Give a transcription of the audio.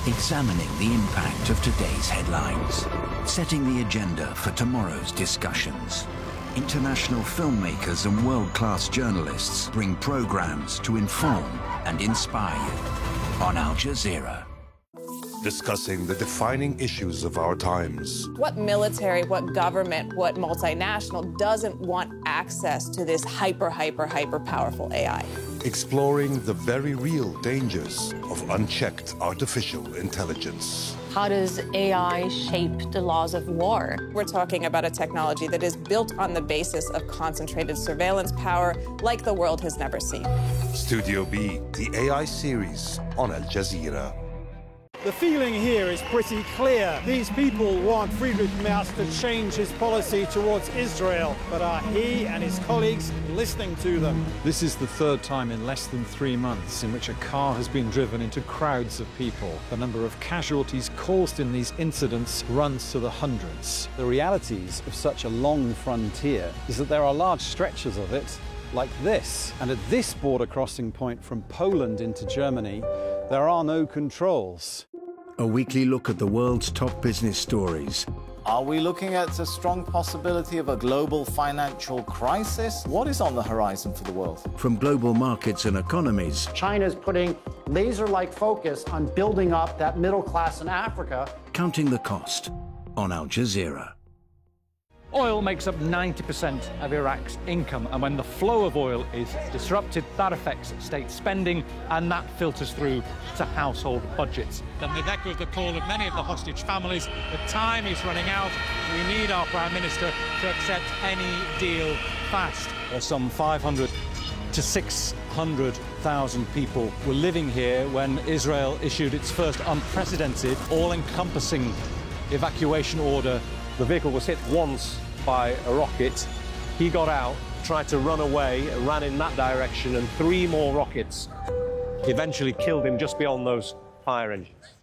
examining the impact of today's headlines, setting the agenda for tomorrow's discussions. International filmmakers and world-class journalists bring programs to inform and inspire you on Al Jazeera. Discussing the defining issues of our times. What military, what government, what multinational doesn't want access to this hyper powerful AI? Exploring the very real dangers of unchecked artificial intelligence. How does AI shape the laws of war? We're talking about a technology that is built on the basis of concentrated surveillance power like the world has never seen. Studio B, the AI series on Al Jazeera. The feeling here is pretty clear. These people want Friedrich Merz to change his policy towards Israel, but are he and his colleagues listening to them? This is the third time in less than 3 months in which a car has been driven into crowds of people. The number of casualties caused in these incidents runs to the hundreds. The realities of such a long frontier is that there are large stretches of it like this. And at this border crossing point from Poland into Germany, there are no controls. A weekly look at the world's top business stories. Are we looking at a strong possibility of a global financial crisis? What is on the horizon for the world? From global markets and economies. China is putting laser-like focus on building up that middle class in Africa. Counting the cost on Al Jazeera. Oil makes up 90% of Iraq's income, and when the flow of oil is disrupted, that affects state spending, and that filters through to household budgets. Then the echo of the call of many of the hostage families, the time is running out. We need our Prime Minister to accept any deal fast. Some 500 to 600,000 people were living here when Israel issued its first unprecedented, all-encompassing evacuation order. The vehicle was hit once by a rocket. He got out, tried to run away, ran in that direction, and 3 more rockets eventually killed him just beyond those fire engines.